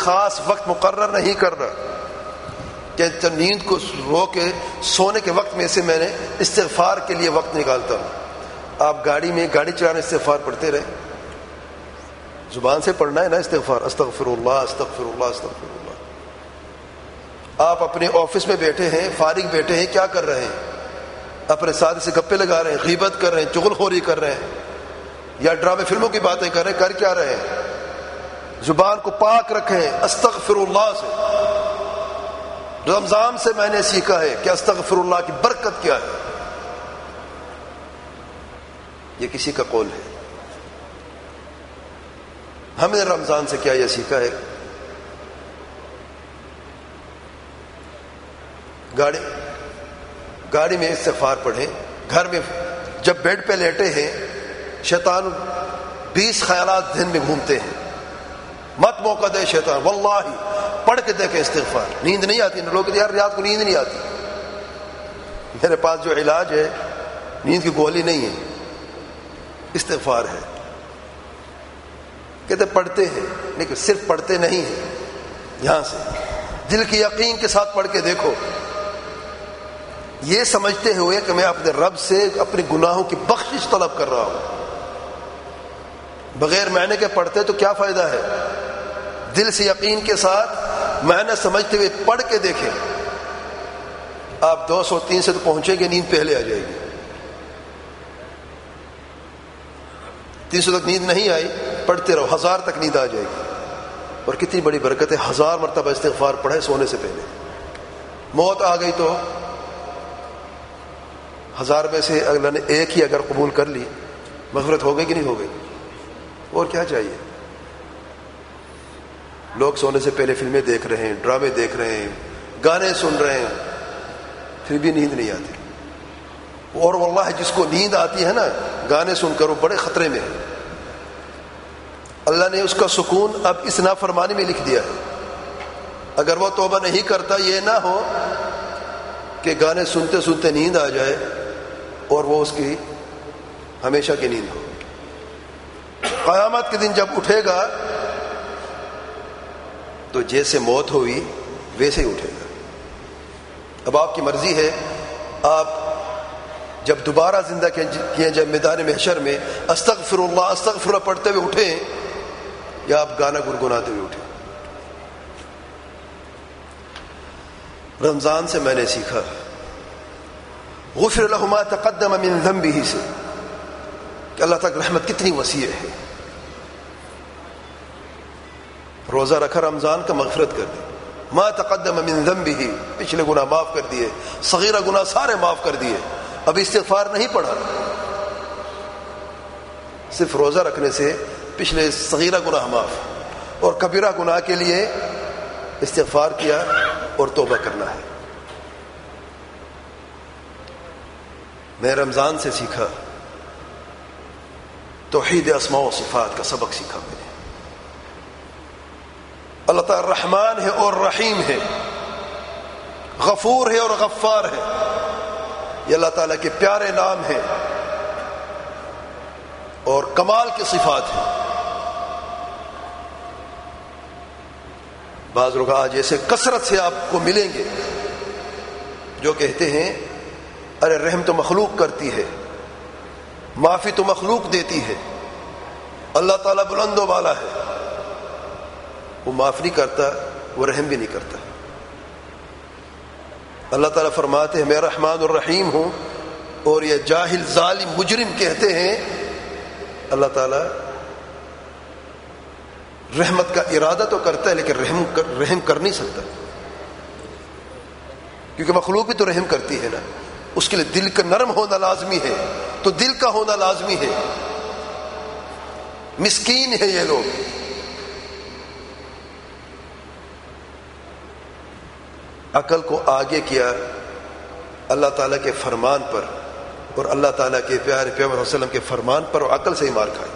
خاص وقت مقرر نہیں کرنا کہ نیند کو رو کے سونے کے وقت میں سے میں نے استغفار کے لیے وقت نکالتا ہوں. آپ گاڑی میں گاڑی چلانے استغفار پڑھتے رہے, زبان سے پڑھنا ہے نا استغفار, استغفر اللہ استغفر اللہ استغفر اللہ. آپ اپنے آفس میں بیٹھے ہیں, فارغ بیٹھے ہیں, کیا کر رہے ہیں؟ اپنے ساتھ سے گپے لگا رہے ہیں, غیبت کر رہے ہیں, چغل خوری کر رہے ہیں, یا ڈرامے فلموں کی باتیں کر رہے ہیں. کر کیا رہے ہیں؟ زبان کو پاک رکھیں استغفر اللہ سے. رمضان سے میں نے سیکھا ہے کہ استغفر اللہ کی برکت کیا ہے. یہ کسی کا قول ہے. ہم نے رمضان سے کیا یہ سیکھا ہے؟ گاڑی میں استغفار پڑھیں. گھر میں جب بیڈ پہ لیٹے ہیں, شیطان 20 خیالات ذہن میں گھومتے ہیں, مت موقع دے شیطان. واللہ پڑھ کے دیکھیں استغفار. نیند نہیں آتی. لوگ کہتے ہیں یار رات کو نیند نہیں آتی. میرے پاس جو علاج ہے نیند کی گولی نہیں ہے, استغفار ہے. کہتے پڑھتے ہیں, لیکن صرف پڑھتے نہیں ہیں. یہاں سے دل کی یقین کے ساتھ پڑھ کے دیکھو, یہ سمجھتے ہوئے کہ میں اپنے رب سے اپنے گناہوں کی بخشش طلب کر رہا ہوں. بغیر معنی کے پڑھتے تو کیا فائدہ ہے؟ دل سے یقین کے ساتھ معنی سمجھتے ہوئے پڑھ کے دیکھیں. آپ 203 سے تو پہنچیں گے, نیند پہلے آ جائے گی. 300 تک نیند نہیں آئی, پڑھتے رہو, 1000 تک نیند آ جائے گی. اور کتنی بڑی برکت ہے, 1000 مرتبہ استغفار پڑھے سونے سے پہلے. موت آ گئی تو 1000 میں سے اللہ نے ایک ہی اگر قبول کر لی, مغفرت ہو گئی کہ نہیں ہو گئی؟ اور کیا چاہیے؟ لوگ سونے سے پہلے فلمیں دیکھ رہے ہیں, ڈرامے دیکھ رہے ہیں, گانے سن رہے ہیں, پھر بھی نیند نہیں آتی. اور واللہ جس کو نیند آتی ہے نا گانے سن کر, وہ بڑے خطرے میں ہے. اللہ نے اس کا سکون اب اس نافرمانی میں لکھ دیا ہے. اگر وہ توبہ نہیں کرتا, یہ نہ ہو کہ گانے سنتے سنتے نیند آ جائے اور وہ اس کی ہمیشہ کی نیند ہو. قیامت کے دن جب اٹھے گا تو جیسے موت ہوئی ویسے ہی اٹھے گا. اب آپ کی مرضی ہے, آپ جب دوبارہ زندہ کیے جب میدان محشر میں استغفر اللہ پڑھتے ہوئے اٹھیں, یا آپ گانا گنگناتے ہوئے اٹھیں. رمضان سے میں نے سیکھا غفر لہ ما تقدم من ذنبہ سے کہ اللہ تک رحمت کتنی وسیع ہے. روزہ رکھا رمضان کا, مغفرت کر دی. ما تقدم من ذنبہ, پچھلے گناہ معاف کر دیے, صغیرہ گناہ سارے معاف کر دیے. اب استغفار نہیں پڑھا, صرف روزہ رکھنے سے پچھلے صغیرہ گناہ معاف, اور کبیرہ گناہ کے لیے استغفار کیا اور توبہ کرنا ہے. میں رمضان سے سیکھا توحید اسماء و صفات کا سبق سیکھا میں نے. اللہ تعالی رحمان ہے اور رحیم ہے, غفور ہے اور غفار ہے. یہ اللہ تعالیٰ کے پیارے نام ہیں اور کمال کی صفات ہیں. بعض لوگ آج ایسے کثرت سے آپ کو ملیں گے جو کہتے ہیں ارے رحم تو مخلوق کرتی ہے, معافی تو مخلوق دیتی ہے, اللہ تعالیٰ بلند و بالا ہے, وہ معاف نہیں کرتا, وہ رحم بھی نہیں کرتا. اللہ تعالیٰ فرماتے ہیں میں رحمان الرحیم ہوں, اور یہ جاہل ظالم مجرم کہتے ہیں اللہ تعالیٰ رحمت کا ارادہ تو کرتا ہے لیکن رحم کر نہیں سکتا, کیونکہ مخلوق بھی تو رحم کرتی ہے نا. اس کے لیے دل کا نرم ہونا لازمی ہے, تو دل کا ہونا لازمی ہے. مسکین ہے یہ لوگ. عقل کو آگے کیا اللہ تعالیٰ کے فرمان پر اور اللہ تعالیٰ کے پیارے پیغمبر صلی اللہ علیہ وسلم کے فرمان پر, اور عقل سے ہی مار کھائی.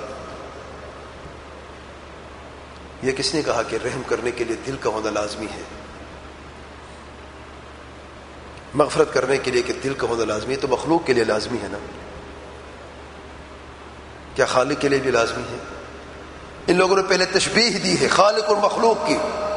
یہ کس نے کہا کہ رحم کرنے کے لیے دل کا ہونا لازمی ہے, مغفرت کرنے کے لیے کہ دل کا ہونا لازمی ہے؟ تو مخلوق کے لیے لازمی ہے نا, کیا خالق کے لیے بھی لازمی ہے؟ ان لوگوں نے پہلے تشبیہ دی ہے خالق اور مخلوق کی.